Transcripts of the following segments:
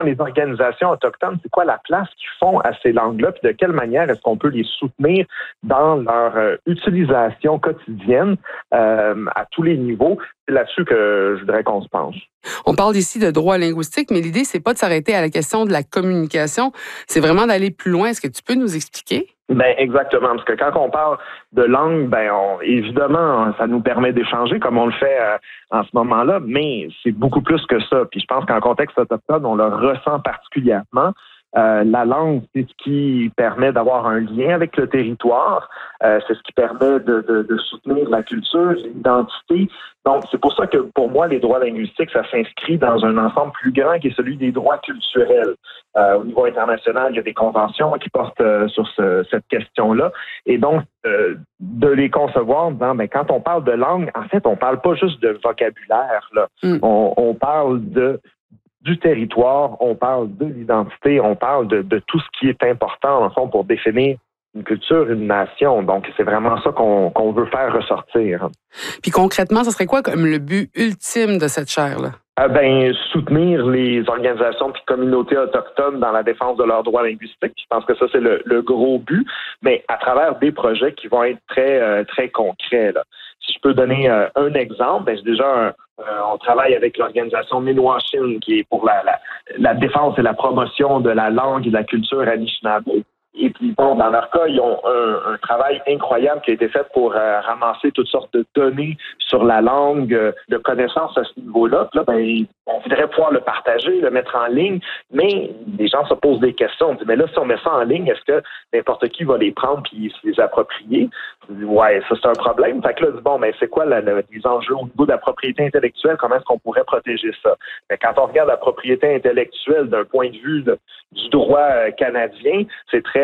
les organisations autochtones, c'est quoi la place qu'ils font à ces langues-là, puis de quelle manière est-ce qu'on peut les soutenir dans leur utilisation quotidienne à tous les niveaux. C'est là-dessus que je voudrais qu'on se penche. On parle ici de droit linguistique, mais l'idée, c'est pas de s'arrêter à la question de la communication, c'est vraiment d'aller plus loin. Est-ce que tu peux nous expliquer? Ben exactement, parce que quand on parle de langue, évidemment, ça nous permet d'échanger comme on le fait en ce moment-là, mais c'est beaucoup plus que ça. Puis je pense qu'en contexte autochtone, on le ressent particulièrement. La langue, c'est ce qui permet d'avoir un lien avec le territoire, c'est ce qui permet de soutenir la culture, l'identité. Donc, c'est pour ça que, pour moi, les droits linguistiques, ça s'inscrit dans un ensemble plus grand qui est celui des droits culturels. Au niveau international, il y a des conventions qui portent sur cette question-là. Et donc, de les concevoir en disant, quand on parle de langue, en fait, on parle pas juste de vocabulaire, là. On parle du territoire, on parle de l'identité, on parle de tout ce qui est important, en fond, pour définir une culture, une nation. Donc, c'est vraiment ça qu'on veut faire ressortir. Puis concrètement, ce serait quoi comme le but ultime de cette chaire-là? Soutenir les organisations et communautés autochtones dans la défense de leurs droits linguistiques. Je pense que ça, c'est le gros but, mais à travers des projets qui vont être très, très concrets, là. Si je peux donner un exemple, on travaille avec l'organisation Minwashin, qui est pour la défense et la promotion de la langue et de la culture Anishinaabe. Et puis, dans leur cas, ils ont un travail incroyable qui a été fait pour ramasser toutes sortes de données sur la langue, de connaissances à ce niveau-là. Puis là, on voudrait pouvoir le partager, le mettre en ligne, mais les gens se posent des questions. On dit, mais là, si on met ça en ligne, est-ce que n'importe qui va les prendre puis se les approprier? On dit, ouais, ça, c'est un problème. Fait que là, c'est quoi les enjeux au niveau de la propriété intellectuelle? Comment est-ce qu'on pourrait protéger ça? Mais quand on regarde la propriété intellectuelle d'un point de vue du droit canadien, c'est très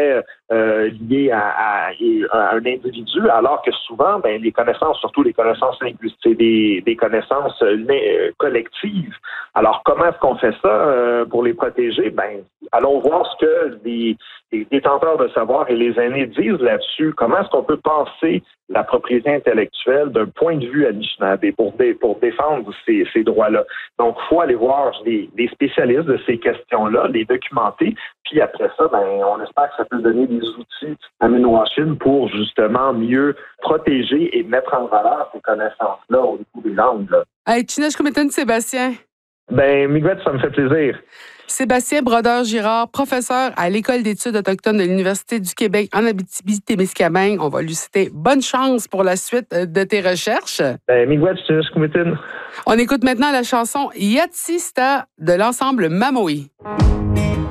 lié à un individu, alors que souvent, les connaissances, surtout les connaissances linguistiques, c'est des connaissances collectives. Alors, comment est-ce qu'on fait ça pour les protéger? Allons voir ce que les détenteurs de savoir et les aînés disent là-dessus. Comment est-ce qu'on peut penser la propriété intellectuelle d'un point de vue Anishinaabe pour défendre ces droits-là? Donc, il faut aller voir les spécialistes de ces questions-là, les documenter, puis après ça, on espère que ça peut donner des outils à Minwashin pour justement mieux protéger et mettre en valeur ces connaissances-là au niveau des langues. Hey, Tchinesh-Kumitin, Sébastien. Miigwech, ça me fait plaisir. Sébastien Brodeur-Girard, professeur à l'École d'études autochtones de l'Université du Québec en Abitibi-Témiscamingue. On va lui citer bonne chance pour la suite de tes recherches. Miigwech, Tchinesh-Kumitin. On écoute maintenant la chanson Yatsista de l'ensemble Mamoï.